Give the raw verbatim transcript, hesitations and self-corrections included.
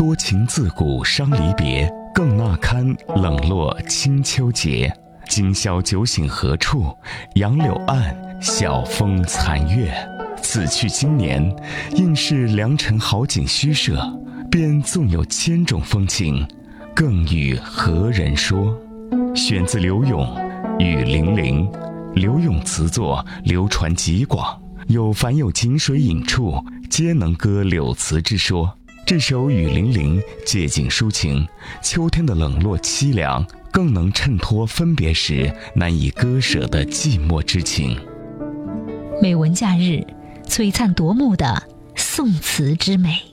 多情自古伤离别，更那堪冷落清秋节。今宵酒醒何处？杨柳岸，晓风残月。此去经年，应是良辰好景虚设。便纵有千种风情，更与何人说？选自柳永《雨霖铃》。柳永词作流传极广，有凡有井水饮处，皆能歌柳词之说。这首《雨霖铃》借景抒情，秋天的冷落凄凉，更能衬托分别时难以割舍的寂寞之情。 美文假日，璀璨夺目的宋词之美。